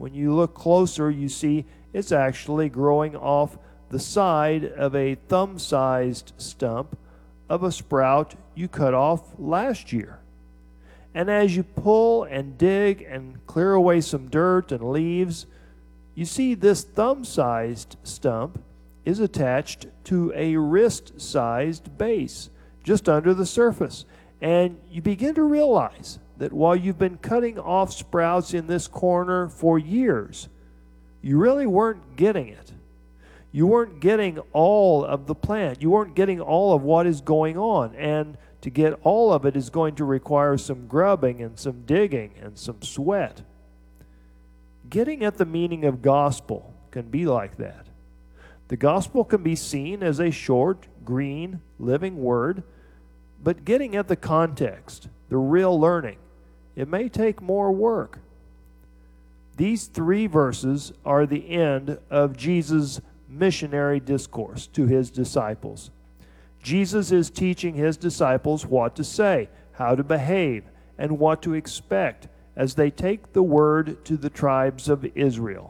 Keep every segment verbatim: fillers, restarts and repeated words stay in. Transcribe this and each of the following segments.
When you look closer, you see it's actually growing off the side of a thumb-sized stump of a sprout you cut off last year. And as you pull and dig and clear away some dirt and leaves, you see this thumb-sized stump is attached to a wrist-sized base just under the surface. And you begin to realize that while you've been cutting off sprouts in this corner for years, you really weren't getting it. You weren't getting all of the plant. You weren't getting all of what is going on. And to get all of it is going to require some grubbing and some digging and some sweat. Getting at the meaning of gospel can be like that. The gospel can be seen as a short, green, living word, but getting at the context, the real learning, it may take more work. These three verses are the end of Jesus' missionary discourse to his disciples. Jesus is teaching his disciples what to say, how to behave, and what to expect as they take the word to the tribes of Israel.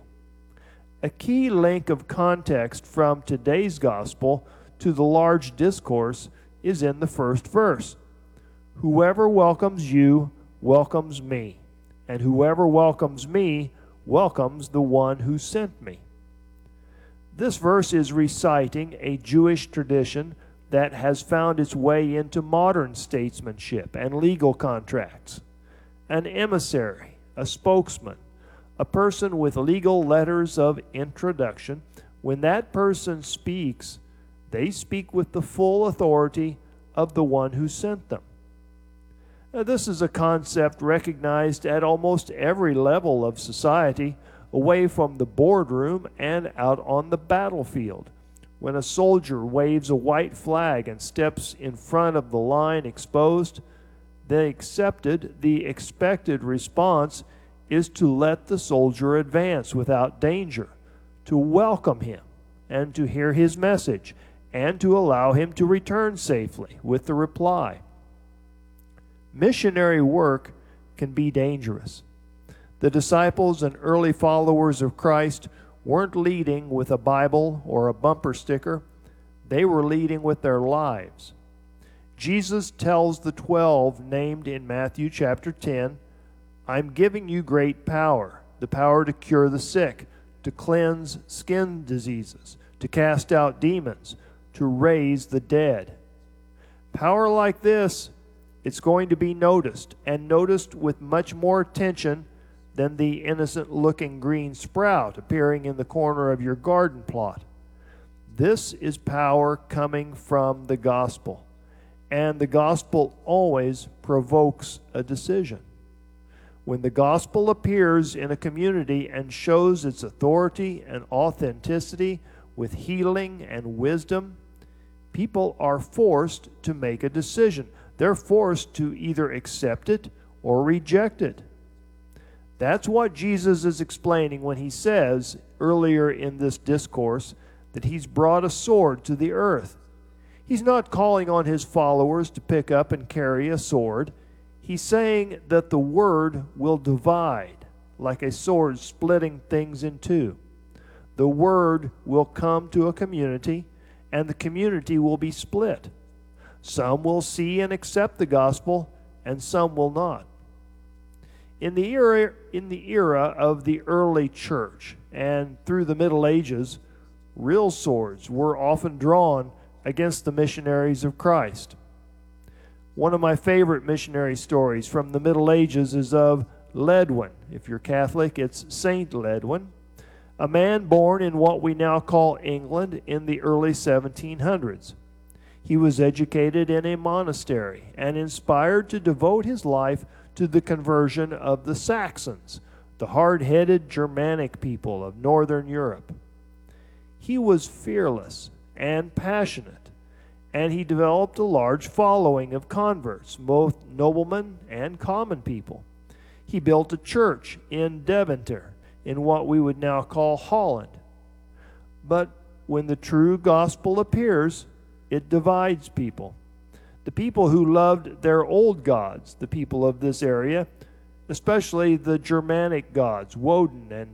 A key link of context from today's gospel to the large discourse is in the first verse. Whoever welcomes you welcomes me, and whoever welcomes me welcomes the one who sent me. This verse is reciting a Jewish tradition that has found its way into modern statesmanship and legal contracts. An emissary, a spokesman, a person with legal letters of introduction, when that person speaks, they speak with the full authority of the one who sent them. Now, this is a concept recognized at almost every level of society, away from the boardroom and out on the battlefield. When a soldier waves a white flag and steps in front of the line exposed, the accepted, the expected response is to let the soldier advance without danger, to welcome him and to hear his message, and to allow him to return safely with the reply. Missionary work can be dangerous. The disciples and early followers of Christ weren't leading with a Bible or a bumper sticker. They were leading with their lives. Jesus tells the twelve named in Matthew chapter ten, I'm giving you great power, the power to cure the sick, to cleanse skin diseases, to cast out demons, to raise the dead. Power like this, it's going to be noticed, and noticed with much more attention than the innocent-looking green sprout appearing in the corner of your garden plot. This is power coming from the gospel, and the gospel always provokes a decision. When the gospel appears in a community and shows its authority and authenticity with healing and wisdom, people are forced to make a decision. They're forced to either accept it or reject it. That's what Jesus is explaining when he says earlier in this discourse that he's brought a sword to the earth. He's not calling on his followers to pick up and carry a sword. He's saying that the word will divide, like a sword splitting things in two. The word will come to a community, and the community will be split. Some will see and accept the gospel, and some will not. In the era, in the era of the early church and through the Middle Ages, real swords were often drawn against the missionaries of Christ. One of my favorite missionary stories from the Middle Ages is of Ledwin. If you're Catholic, it's Saint Ledwin, a man born in what we now call England in the early seventeen hundreds. He was educated in a monastery and inspired to devote his life to the conversion of the Saxons, the hard-headed Germanic people of Northern Europe. He was fearless and passionate, and he developed a large following of converts, both noblemen and common people. He built a church in Deventer, in what we would now call Holland. But when the true gospel appears, it divides people. The people who loved their old gods, the people of this area, especially the Germanic gods, Woden and